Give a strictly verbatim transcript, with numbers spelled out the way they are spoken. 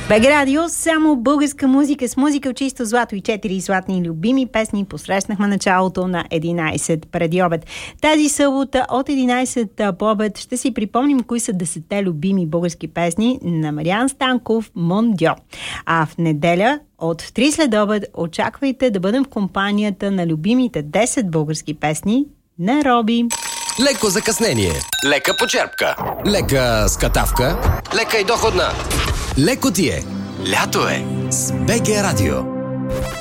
БГ Радио, само българска музика с музика от чисто злато и четири златни любими песни. Посрещнахме началото на единайсет преди обед. Тази събота от единайсет по обед ще си припомним кои са десетте любими български песни на Мариан Станков Мондьо. А в неделя от три след обед очаквайте да бъдем в компанията на любимите десет български песни на Роби. Леко закъснение, лека почерпка, лека скатавка, лека и доходна. Леко ти е. Лято е с БГ Радио.